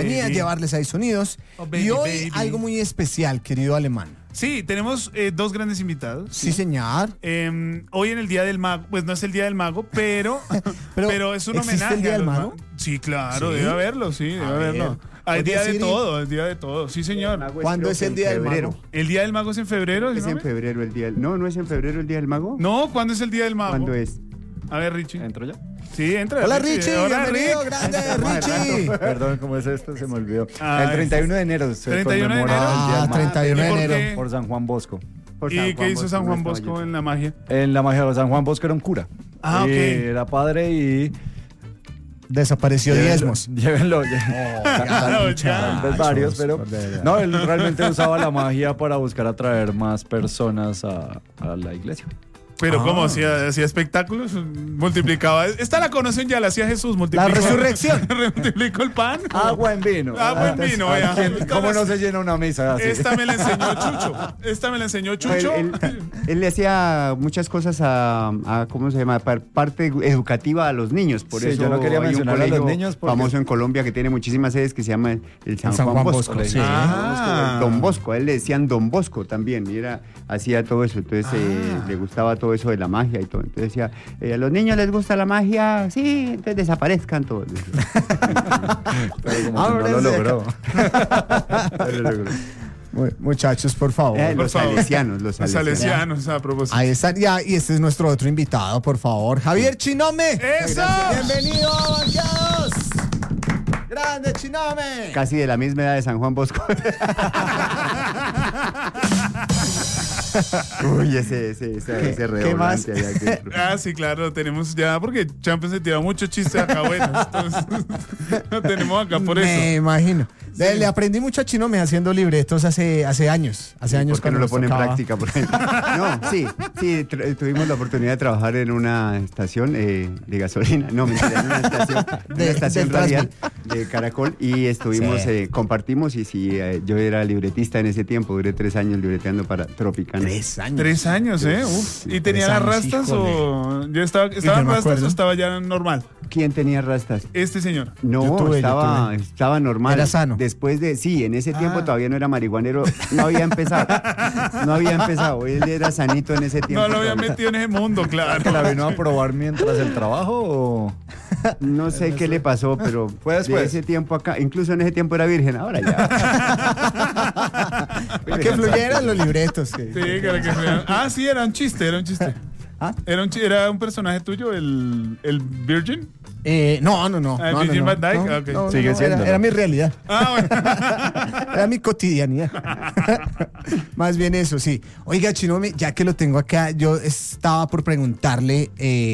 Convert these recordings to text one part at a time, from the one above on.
compañía, llevarles ahí sonidos. Y hoy algo muy especial, querido Alemán. Sí, tenemos dos grandes invitados. Sí, señor. Hoy en el Día del Mago, pues no es el Día del Mago, pero es un homenaje. ¿El Día del Mago? Sí, claro, ¿Sí? debe haberlo, sí, debe haberlo. Hay día de todo, el día de todo, sí señor. ¿Cuándo es el Día del Mago? ¿El Día del Mago es en febrero? Es en febrero el día del... No es en febrero el Día del Mago. No, ¿cuándo es el Día del Mago? ¿Cuándo es? A ver, Richie. ¿Entro ya? Sí, entra. Hola, Richie. Hola, Bienvenido, Rick. grande Richie. Perdón, ¿cómo es esto? Se me olvidó. Ah, el 31 de enero se 31 de conmemora enero. el Día del Mago. 31 de ¿Y por enero. qué? Por San Juan Bosco. ¿Y qué hizo San Juan Bosco en la magia? En la magia de San Juan Bosco era un cura. Ah, ok. Era padre y... Desapareció diezmos. Llévenlo. Claro, ya. Pues varios, pero... por verdad. No, él realmente usaba la magia para buscar atraer más personas a la iglesia. Pero ¿cómo? ¿Hacía espectáculos? ¿Multiplicaba? Esta la conocen ya, la hacía Jesús. La resurrección. Multiplicó el pan. Agua en vino. Agua en vino, vea. ¿Cómo no se llena una misa así? Esta me la enseñó Chucho. Esta me la enseñó Chucho. Él le hacía muchas cosas a ¿cómo se llama? Parte educativa a los niños. Por Sí, eso yo no quería hay un mencionar a los colegio niños porque- famoso en Colombia que tiene muchísimas sedes que se llama el San San Juan Juan Bosco. Bosco, sí. Ah. Don Bosco, a él le decían Don Bosco también, y hacía todo eso, entonces le gustaba todo eso de la magia y todo. Entonces decía, a los niños les gusta la magia, sí, entonces desaparezcan todos. Pero como que no lo logró. Muchachos, por favor. Los salesianos, los Los salesianos, a propósito. Ahí están, ya, y este es nuestro otro invitado, por favor. Javier Chinome. ¡Eso! Bienvenido, banqueados. Grande Chinome. Casi de la misma edad de San Juan Bosco. Uy, ese más? redoblante allá que... Ah, sí, claro, tenemos ya, porque Champions se tira muchos chistes acá buenos. Entonces, lo tenemos acá por Me eso. imagino. Le aprendí mucho a Chinome haciendo libretos hace años. Hace años ¿Por qué no lo pone en tocaba. práctica? Por ejemplo? No, sí, tuvimos la oportunidad de trabajar en una estación de gasolina, no, mentira, en una estación de radial de Caracol y estuvimos, Sí. compartimos y sí, yo era libretista en ese tiempo, duré 3 años libreteando para Tropicana. 3 años. 3 años, ¿eh? Uf. ¿Y tenía 3 las años, rastas híjole. o ya estaba no en me rastas acuerdo. o estaba ya normal? ¿Quién tenía rastas? Este señor. No, Yo tuve. estaba normal. Era sano. Después en ese tiempo todavía no era marihuanero, no había empezado. Él era sanito en ese tiempo. No lo había todavía. metido en ese mundo, ¿Que claro. la vino a probar mientras el trabajo o...? No sé qué le pasó, pero Fue después. de ese tiempo acá, incluso en ese tiempo era virgen, ahora ya. Para que fluyeran los libretos. Sí, sí, era un chiste, ¿Ah? ¿Era un personaje tuyo, el Virgin? No. Virgin Van Dyke, ok. Sigue siendo, Era ¿no? mi realidad. Ah, bueno. Era mi cotidianidad. Más bien eso, sí. Oiga, Chinome, ya que lo tengo acá, yo estaba por preguntarle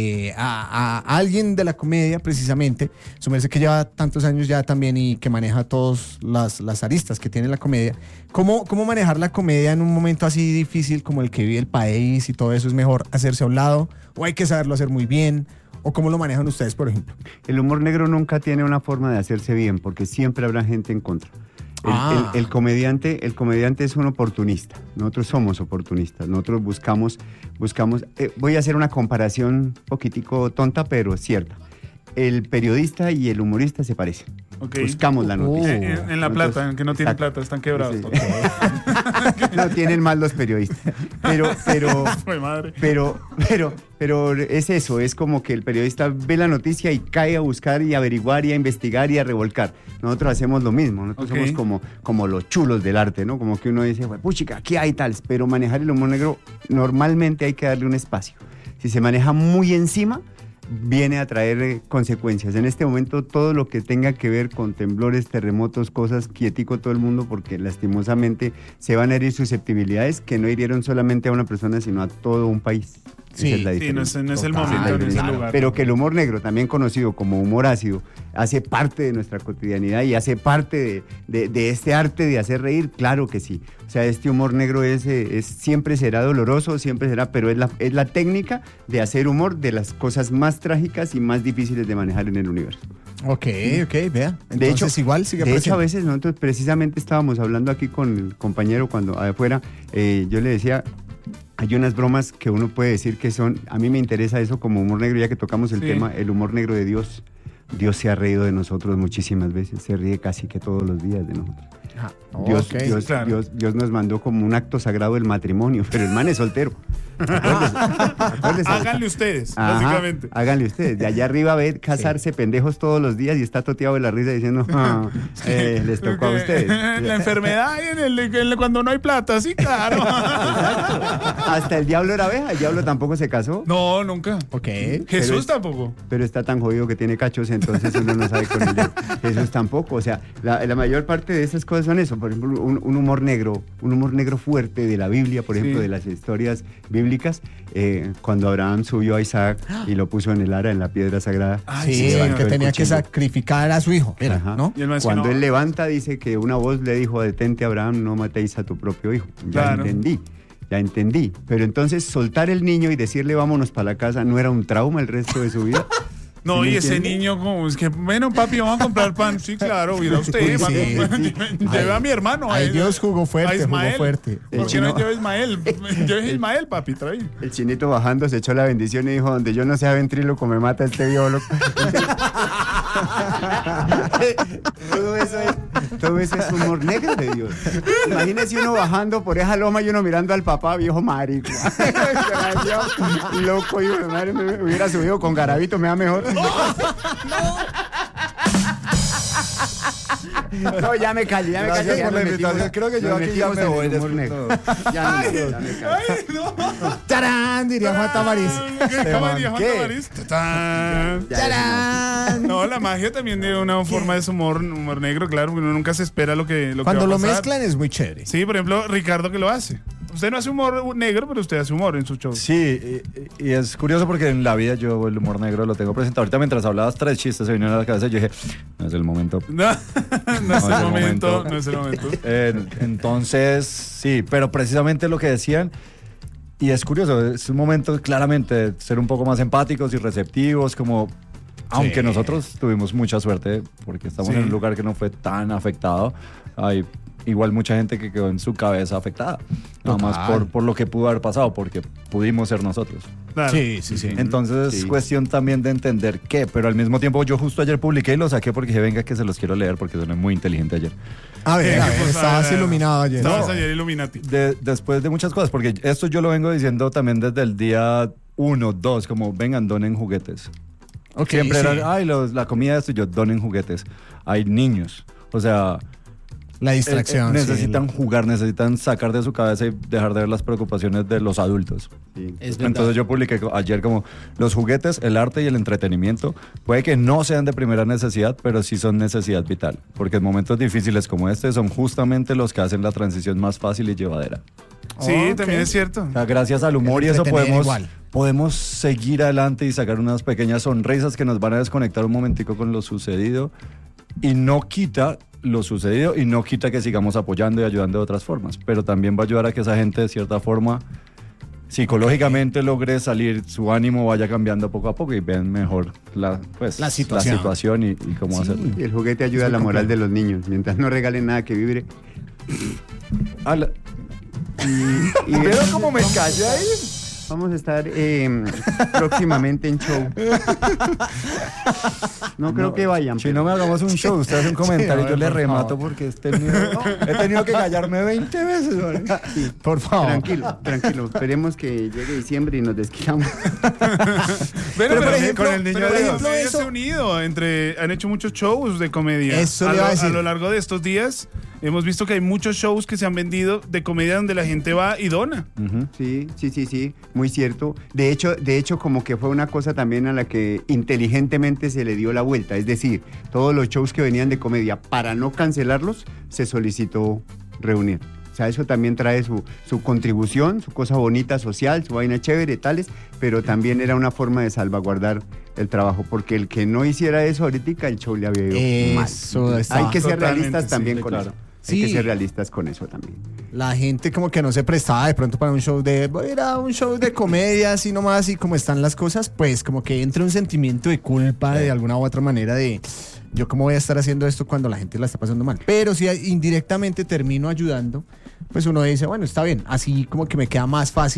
a alguien de la comedia, precisamente, su merced que lleva tantos años ya también y que maneja todas las aristas que tiene la comedia. ¿Cómo manejar la comedia en un momento así difícil como el que vive el país y todo eso? ¿Es mejor hacerse a un lado o hay que saberlo hacer muy bien? ¿O cómo lo manejan ustedes, por ejemplo? El humor negro nunca tiene una forma de hacerse bien, porque siempre habrá gente en contra. El comediante es un oportunista. Nosotros somos oportunistas. Nosotros buscamos. Voy a hacer una comparación un poquitico tonta, pero cierta. El periodista y el humorista se parecen. Okay. Buscamos la noticia. En La Plata, en que no tienen Exacto. plata, están quebrados. Sí. No tienen mal los periodistas. Ay, madre. Pero es eso, es como que el periodista ve la noticia y cae a buscar y averiguar y a investigar y a revolcar. Nosotros hacemos lo mismo, nosotros somos como los chulos del arte, ¿no? Como que uno dice, puchica, aquí hay tales, pero manejar el humor negro normalmente hay que darle un espacio. Si se maneja muy encima, viene a traer consecuencias. En este momento todo lo que tenga que ver con temblores, terremotos, cosas, quietico todo el mundo, porque lastimosamente se van a herir susceptibilidades que no hirieron solamente a una persona, sino a todo un país. Sí, Esa es la Sí, diferencia. no es el Total, momento, no es el claro. lugar. Pero que el humor negro, también conocido como humor ácido, hace parte de nuestra cotidianidad y hace parte de este arte de hacer reír, claro que sí. O sea, este humor negro siempre será doloroso, siempre será, pero es la técnica de hacer humor de las cosas más trágicas y más difíciles de manejar en el universo. Ok, vea. Entonces, De hecho, igual sigue de hecho, presente. a veces nosotros precisamente estábamos hablando aquí con el compañero cuando afuera, yo le decía, hay unas bromas que uno puede decir que son, a mí me interesa eso como humor negro, ya que tocamos el tema, el humor negro de Dios. Dios se ha reído de nosotros muchísimas veces, se ríe casi que todos los días de nosotros. Dios, ok. Dios, Claro. Dios nos mandó como un acto sagrado el matrimonio, pero el man es soltero. Acuérdese. Háganle ustedes, Ajá, básicamente. háganle ustedes. De allá arriba ve casarse pendejos todos los días y está toteado de la risa diciendo, les tocó a ustedes. La enfermedad y cuando no hay plata, sí, claro. Hasta el diablo era abeja, el diablo tampoco se casó. No, nunca. Ok. Jesús tampoco. Pero está tan jodido que tiene cachos, entonces uno no sabe con él. Jesús tampoco. O sea, la mayor parte de esas cosas son eso. Por ejemplo, un humor negro fuerte de la Biblia, por ejemplo, Sí. de las historias bíblicas. Cuando Abraham subió a Isaac y lo puso en el ara, en la piedra sagrada. Ay, Sí, señor. que tenía que cuchillo. sacrificar a su hijo, era, Ajá. ¿no? Y el man Cuando no. él levanta, dice que una voz le dijo, detente Abraham, no matéis a tu propio hijo. Ya Claro. entendí. Pero entonces soltar el niño y decirle vámonos para la casa no era un trauma el resto de su vida. No, ¿Sí y me ese entiende? niño como, es que, bueno, papi, vamos a comprar pan. Sí, claro, mira usted, Uy, mano, sí. lleve a mi hermano. Ay, a- Dios jugó fuerte, a Ismael. jugó fuerte. ¿Por qué no chino- lleva a Ismael? Lleve a Ismael, papi, trae. El chinito bajando se echó la bendición y dijo, donde yo no sea ventríloco me mata este biólogo. todo eso es humor negro de Dios. Imagínese uno bajando por esa loma y uno mirando al papá, viejo marico. Loco, hijo de madre, me hubiera subido con garabito, me da mejor. No, ya me callo, ya me Gracias callo. ya por la nos invitación. metimos- Creo que yo nos aquí ya metimos me en el voy humor negro. Ya me callo. ¡Tarán! Diría Juan Tamariz. ¿Qué? ¡Tatán! ¡Tarán! No, la magia también de una forma de humor negro, claro, porque uno nunca se espera lo que Cuando va a lo pasar. mezclan es muy chévere. Sí, por ejemplo, Ricardo que lo hace. Usted no hace humor negro, pero usted hace humor en su show. Sí, y es curioso porque en la vida yo el humor negro lo tengo presente. Ahorita mientras hablabas 3 chistes se vinieron a la cabeza y yo dije, no es el momento. No, no es el momento, no es el momento. Entonces, sí, pero precisamente lo que decían, y es curioso, es un momento claramente de ser un poco más empáticos y receptivos, como, aunque nosotros tuvimos mucha suerte, porque estamos Sí. en un lugar que no fue tan afectado, hay igual mucha gente que quedó en su cabeza afectada, nada más Total. por lo que pudo haber pasado, porque pudimos ser nosotros. Claro. Sí, sí, sí. Entonces es Sí. cuestión también de entender qué, pero al mismo tiempo yo justo ayer publiqué y lo saqué porque dije, venga que se los quiero leer porque soné muy inteligente ayer. A ver, Pues, estabas iluminado ayer. Estabas No. ayer Illuminati. Después de muchas cosas, porque esto yo lo vengo diciendo también desde el día 1, 2, como vengan, donen juguetes. Ok, Siempre sí. era, ay, la comida de esto, yo donen juguetes. Hay niños, o sea, La distracción. sí, necesitan jugar, necesitan sacar de su cabeza y dejar de ver las preocupaciones de los adultos. Sí. Es verdad. Entonces yo publiqué ayer como los juguetes, el arte y el entretenimiento puede que no sean de primera necesidad, pero sí son necesidad vital, porque en momentos difíciles como este son justamente los que hacen la transición más fácil y llevadera. Sí, Ok. también es cierto. O sea, gracias al humor y eso entretener igual. podemos seguir adelante y sacar unas pequeñas sonrisas que nos van a desconectar un momentico con lo sucedido y no quita lo sucedido y no quita que sigamos apoyando y ayudando de otras formas, pero también va a ayudar a que esa gente de cierta forma psicológicamente logre salir, su ánimo vaya cambiando poco a poco y vean mejor la situación y cómo hacerlo. Y el juguete ayuda a la moral de los niños. Mientras no regalen nada que vibre. Ah, Y pero como me callé ahí. vamos a estar próximamente en show. No creo que vayan. Si no me hagamos un show, usted hace un comentario y yo le por remato favor. porque he tenido que callarme 20 veces. ¿Vale? Por favor. Tranquilo. Esperemos que llegue diciembre y nos desquitamos. Pero, por ejemplo, con el niño pero por de ejemplo, comedia eso- se ha unido han hecho muchos shows de comedia. Eso le iba a decir. A lo largo de estos días hemos visto que hay muchos shows que se han vendido de comedia donde la gente va y dona. Sí, muy cierto. De hecho, como que fue una cosa también a la que inteligentemente se le dio la vuelta. Es decir, todos los shows que venían de comedia, para no cancelarlos, se solicitó reunir. O sea, eso también trae su contribución, su cosa bonita social, su vaina chévere, tales, pero también era una forma de salvaguardar el trabajo, porque el que no hiciera eso ahorita, el show le había ido mal. Eso está. Hay que ser Totalmente, realistas también sí, con claro. eso. Hay que Sí. ser realistas con eso también. La gente como que no se prestaba de pronto para un show de, voy a ir a un show de comedia, así nomás, y como están las cosas, pues como que entra un sentimiento de culpa de alguna u otra manera de, yo cómo voy a estar haciendo esto cuando la gente la está pasando mal. Pero si indirectamente termino ayudando, pues uno dice, bueno, está bien, así como que me queda más fácil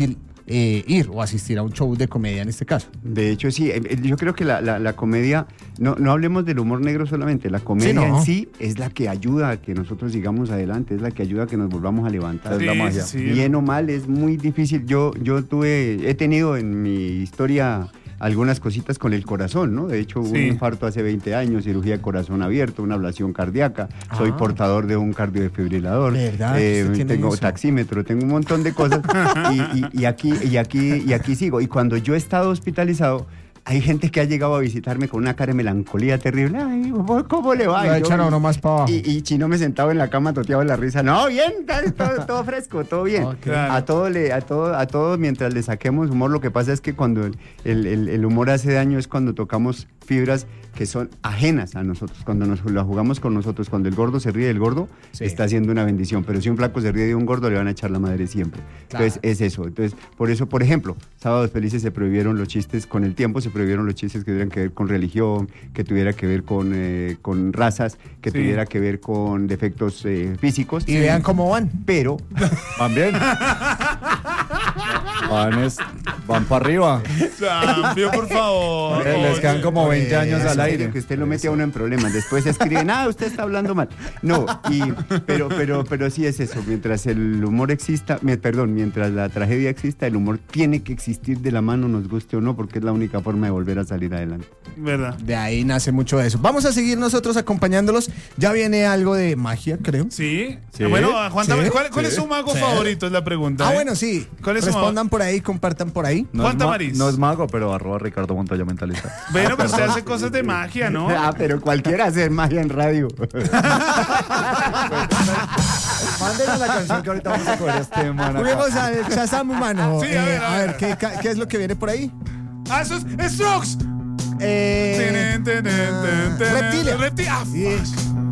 ir o asistir a un show de comedia en este caso. De hecho, sí, yo creo que la comedia, no hablemos del humor negro solamente, la comedia Sí, no. en sí es la que ayuda a que nosotros sigamos adelante, es la que ayuda a que nos volvamos a levantar. Sí, la magia. sí. Bien o mal, es muy difícil. Yo he tenido en mi historia algunas cositas con el corazón, ¿no? De hecho, hubo un Sí. infarto hace 20 años, cirugía de corazón abierto, una ablación cardíaca, soy Ah. portador de un cardiodefibrilador, ¿Verdad? ¿Usted tiene tengo eso? taxímetro, tengo un montón de cosas y aquí sigo. Y cuando yo he estado hospitalizado, hay gente que ha llegado a visitarme con una cara de melancolía terrible. Ay, ¿cómo le va? Lo Y yo- echan a uno más para abajo. y Chino me sentaba en la cama toteado de la risa. No, bien, todo fresco, todo bien. Ok. Claro. A todo mientras le saquemos humor. Lo que pasa es que cuando el humor hace daño es cuando tocamos fibras que son ajenas a nosotros. Cuando nos la jugamos con nosotros, cuando el gordo se ríe del gordo, Sí. está haciendo una bendición. Pero si un flaco se ríe de un gordo, le van a echar la madre siempre. Claro. Entonces, es eso. Entonces, por eso, por ejemplo, Sábados Felices se prohibieron los chistes con el tiempo, se prohibieron los chistes que tuvieran que ver con religión, que tuviera que ver con razas, que Sí. tuviera que ver con defectos físicos. Y vean cómo van. Pero Van bien. Van para arriba. Cambio, por favor. Les quedan como 20 años es al serio aire. que usted lo mete a uno en problemas. Después escriben, usted está hablando mal. No, pero sí es eso. Mientras el humor exista, mientras la tragedia exista, el humor tiene que existir de la mano, nos guste o no, porque es la única forma de volver a salir adelante. ¿Verdad? De ahí nace mucho de eso. Vamos a seguir nosotros acompañándolos. Ya viene algo de magia, creo. Sí. Sí. Bueno, Juan, Sí. ¿cuál es su mago favorito? Es la pregunta. ¿eh? Bueno, sí. ¿Cuál es su Respondan por ahí, compartan por ahí. No Juan es ma- Tamariz. No es mago, pero @, Ricardo Montoya Mentalista. Bueno, pues usted hace cosas de magia, ¿no? Pero cualquiera hace magia en radio. Mándenos la canción que ahorita vamos a coger este man acá. Juguemos al Shazam humano. Sí, a ver. ¿qué es lo que viene por ahí? ¡Ah, eso es Strokes! Reptilia. Reptilia. Ah, Sí. fuck.